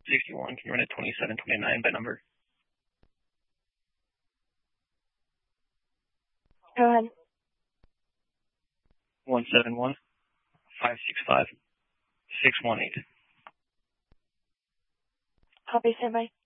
61. Can you run a 2729 by number? Go ahead. 171 565 618. Copy, standby.